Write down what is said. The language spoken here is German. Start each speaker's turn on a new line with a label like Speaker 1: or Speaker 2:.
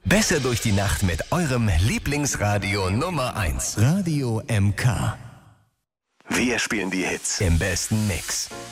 Speaker 1: Besser durch die Nacht mit eurem Lieblingsradio Nummer 1. Radio MK. Wir spielen die Hits im besten Mix.